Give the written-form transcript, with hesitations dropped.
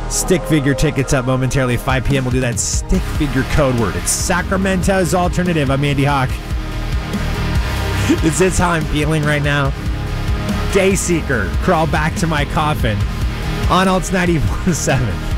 Stick figure tickets up momentarily. 5 p.m. We'll do that stick figure code word. It's Sacramento's alternative. I'm Andy Hawk. Is this how I'm feeling right now? Dayseeker, crawl back to my coffin. On Alts 94.7.